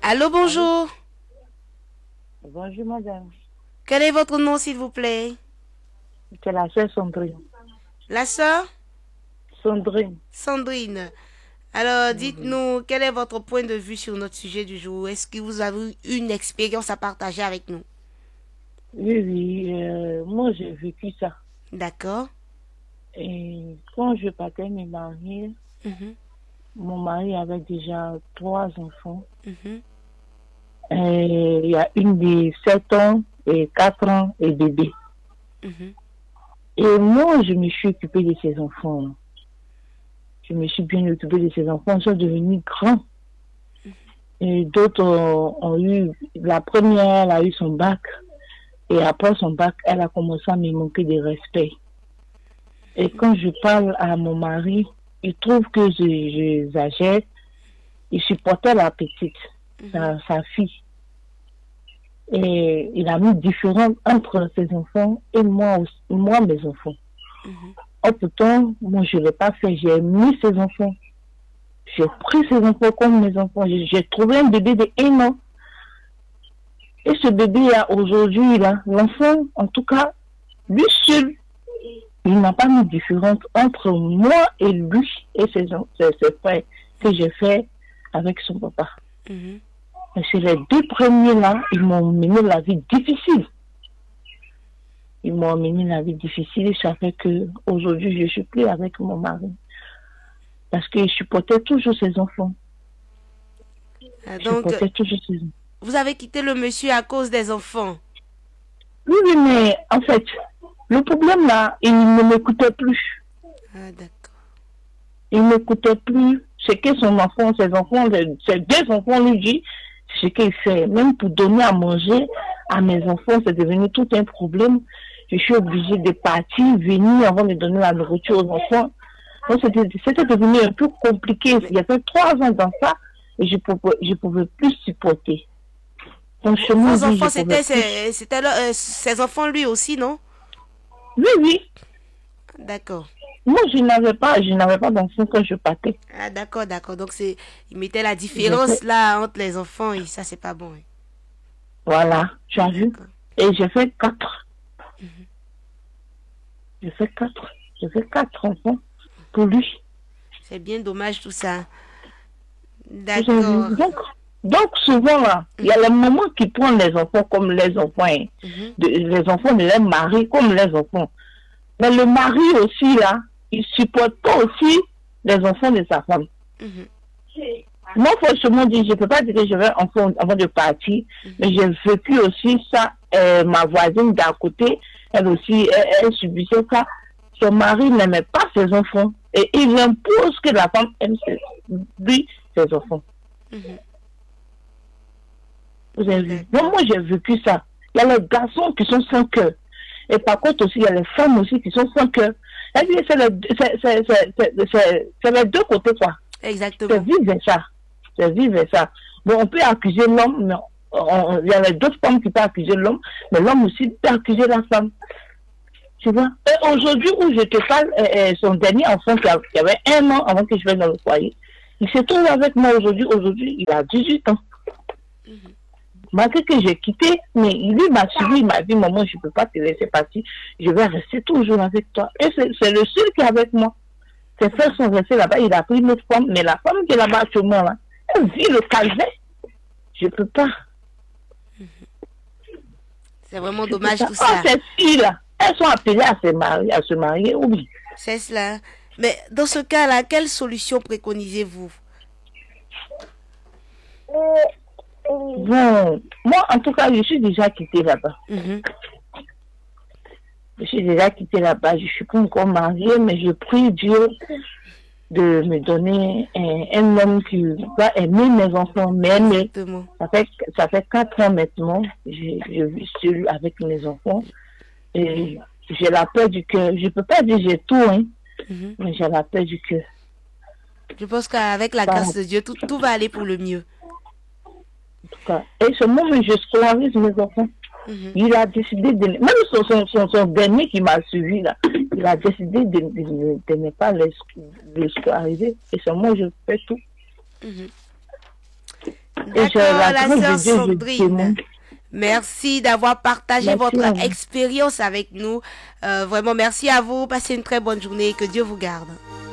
Allô, Allô? bonjour. Bonjour, madame. Quel est votre nom, s'il vous plaît? C'est la sœur Sandrine. La sœur Sandrine. Sandrine. Alors, Oui, dites-nous, quel est votre point de vue sur notre sujet du jour? Est-ce que vous avez une expérience à partager avec nous? moi j'ai vécu ça. D'accord. Et quand je partais me marier, Mhm, mon mari avait déjà 3 enfants. mhm, Et il y a une de 7 ans et 4 ans et bébé. mhm, Et moi, je me suis occupée de ces enfants. Je me suis bien occupée de ces enfants. Ils sont devenus grands. Et d'autres ont eu, la première, elle a eu son bac. Et après son bac, elle a commencé à me manquer de respect. Et quand je parle à mon mari, il trouve que j'exagère. Il supportait la petite, mhm, sa fille. Et il a mis différence entre ses enfants et moi, moi mes enfants. mhm, Oh, pourtant, moi, je ne l'ai pas fait. J'ai mis ses enfants. J'ai pris ses enfants comme mes enfants. J'ai trouvé un bébé de 1 an. Et ce bébé, là, aujourd'hui, là, l'enfant, en tout cas, lui seul, il n'a pas mis de différence entre moi et lui et ses frères que j'ai fait avec son papa. mhm. Et c'est les 2 premiers-là, ils m'ont mené la vie difficile. Ils m'ont mené la vie difficile et ça fait que aujourd'hui je ne suis plus avec mon mari. Parce qu'il supportait toujours ses enfants. Il Donc, supportait toujours ses enfants. vous avez quitté le monsieur à cause des enfants. Oui, oui, mais en fait, le problème là, il ne m'écoutait plus. Ah, d'accord. Il ne m'écoutait plus. C'est que son enfant, ses 2 enfants lui disent ce qu'il fait. Même pour donner à manger à mes enfants, c'est devenu tout un problème. Je suis obligée de partir, venir avant de donner la nourriture aux enfants. Donc c'était devenu un peu compliqué. Mais Il y avait 3 ans dans ça et je pouvais plus supporter. Franchement vos dit, je enfants, pouvais plus. c'était ses enfants lui aussi, non? Oui, oui. D'accord. Moi, je n'avais pas d'enfant quand je partais. Ah, d'accord, d'accord. Donc, il mettait la J'ai différence fait, là entre les enfants et ça, c'est pas bon, hein. voilà, tu as vu. D'accord. Et j'ai fait 4. J'ai fait 4. J'ai fait 4 enfants pour lui. C'est bien dommage tout ça. Vous avez vu. D'accord. Donc souvent là, il y a les mamans qui prennent les enfants comme les enfants, hein. Mhm, Les enfants de leur mari comme les enfants. Mais le mari aussi là, il supporte pas aussi les enfants de sa femme. mhm, Moi, franchement, dit, je ne peux pas dire que je vais enfant avant de partir, mais j'ai vécu aussi ça. Ma voisine d'à côté, elle aussi, elle subissait ça. Son mari n'aimait pas ses enfants et il impose que la femme aime lui, ses enfants. mhm. Vous avez vu? Donc, D'accord. moi, j'ai vécu ça. Il y a les garçons qui sont sans cœur. Et par contre aussi, il y a les femmes aussi qui sont sans cœur. C'est les 2 côtés, quoi. C'est Exactement. vivre ça. C'est vivre ça. Bon, on peut accuser l'homme, mais il y a d'autres femmes qui peuvent accuser l'homme, mais l'homme aussi peut accuser la femme. Tu vois? Et aujourd'hui où je te parle, son dernier enfant qui avait 1 an avant que je vienne dans le foyer, il se trouve avec moi aujourd'hui. Aujourd'hui, il a 18 ans. Mhm, Malgré que j'ai quitté, mais lui m'a suivi, il m'a dit, maman, je ne peux pas te laisser partir, je vais rester toujours avec toi. Et c'est le seul qui est avec moi. Ses frères sont restés là-bas, il a pris une autre femme, mais la femme qui est là-bas actuellement, là, elle vit le calvaire. Je ne peux pas. c'est vraiment Je peux dommage pas. tout Oh, ça. ces filles-là, elles sont appelées à se marier, oui. C'est cela. Mais dans ce cas-là, quelle solution préconisez-vous? Bon, moi, en tout cas, je suis déjà quittée là-bas. Mhm, Je suis déjà quittée là-bas. Je ne suis pas encore mariée, mais je prie Dieu de me donner un homme qui va aimer mes enfants, m'aimer. exactement. Ça fait 4 ans maintenant, je vis seule avec mes enfants et j'ai la paix du cœur. Je ne peux pas dire j'ai tout, hein, Mhm. mais j'ai la paix du cœur. Je pense qu'avec la Voilà, grâce de Dieu, tout va aller pour le mieux. en tout cas. Et ce moment, je scolarise mes enfants. Mhm. Il a décidé de... Même son dernier qui m'a suivi, là, il a décidé de ne pas le scolariser. Et c'est moi, je fais tout. Mhm. Et je D'accord, la la grâce sœur de Dieu, je Sandrine. témoigne. Merci d'avoir partagé Merci votre à vous. expérience avec nous. Vraiment, merci à vous. Passez une très bonne journée. Que Dieu vous garde.